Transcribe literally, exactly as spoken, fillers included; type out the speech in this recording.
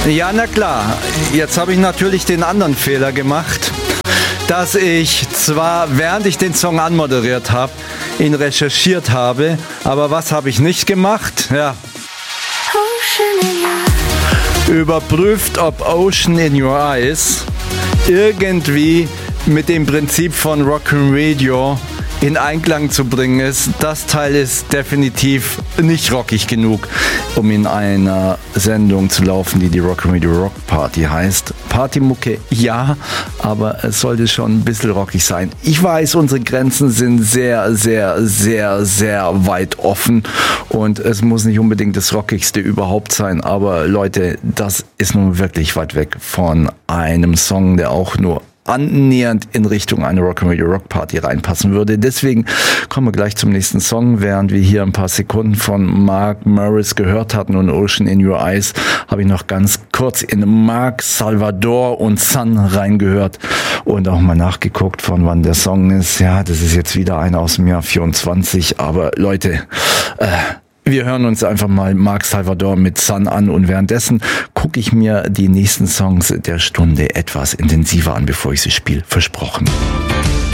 Ja, na klar. Jetzt habe ich natürlich den anderen Fehler gemacht, dass ich zwar, während ich den Song anmoderiert habe, ihn recherchiert habe, aber was habe ich nicht gemacht? Ja. Überprüft, ob Ocean in Your Eyes irgendwie mit dem Prinzip von Rock'n'Radio in Einklang zu bringen ist. Das Teil ist definitiv nicht rockig genug, um in einer Sendung zu laufen, die die Rock'n'Radio Rock Party heißt. Partymucke, ja, aber es sollte schon ein bisschen rockig sein. Ich weiß, unsere Grenzen sind sehr, sehr, sehr, sehr weit offen und es muss nicht unbedingt das Rockigste überhaupt sein, aber Leute, das ist nun wirklich weit weg von einem Song, der auch nur annähernd in Richtung eine Rock'n'Radio Rock Party reinpassen würde. Deswegen kommen wir gleich zum nächsten Song. Während wir hier ein paar Sekunden von Mark Morris gehört hatten und Ocean in Your Eyes, habe ich noch ganz kurz in Mark Salvador und Sun reingehört und auch mal nachgeguckt, von wann der Song ist. Ja, das ist jetzt wieder einer aus dem Jahr vierundzwanzig, aber Leute, äh, wir hören uns einfach mal Mark Salvador mit Sun an und währenddessen gucke ich mir die nächsten Songs der Stunde etwas intensiver an, bevor ich sie spiele. Versprochen.